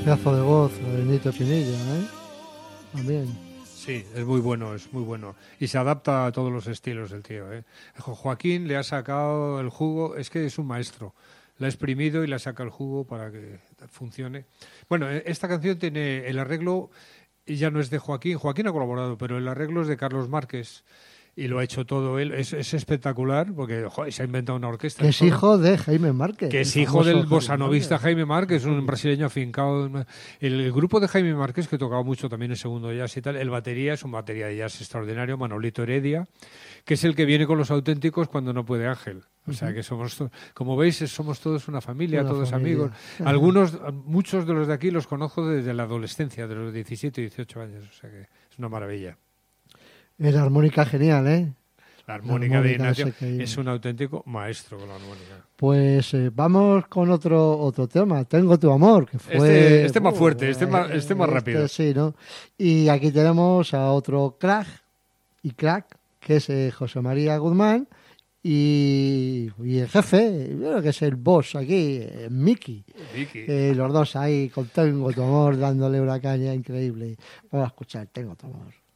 pedazo de voz, Benito Pinilla, también. Sí, es muy bueno, es muy bueno. Y se adapta a todos los estilos el tío, Joaquín le ha sacado el jugo, es que es un maestro. La ha exprimido y le ha sacado el jugo para que funcione. Bueno, esta canción tiene el arreglo, ya no es de Joaquín. Joaquín ha colaborado, pero el arreglo es de Carlos Márquez. Y lo ha hecho todo él. Es espectacular porque se ha inventado una orquesta. Que es hijo de Jaime Márquez. Que es hijo del bosanovista Jaime Márquez, un brasileño afincado. El grupo de Jaime Márquez, que tocaba mucho también en segundo jazz y tal, el batería es un batería de jazz extraordinario, Manolito Heredia, que es el que viene con los auténticos cuando no puede Ángel. O sea que somos, como veis, somos todos una familia, todos amigos. Muchos de los de aquí los conozco desde la adolescencia, de los 17 y 18 años. O sea que es una maravilla. Es la armónica genial, La armónica de Ignacio es un auténtico maestro con la armónica. Pues vamos con otro tema. Tengo tu amor, que fue... Este más fuerte, este más rápido. Sí, ¿no? Y aquí tenemos a otro crack, que es José María Guzmán, y el jefe, yo creo que es el boss aquí, Miki. Los dos ahí con Tengo tu amor dándole una caña increíble. Vamos a escuchar Tengo tu amor.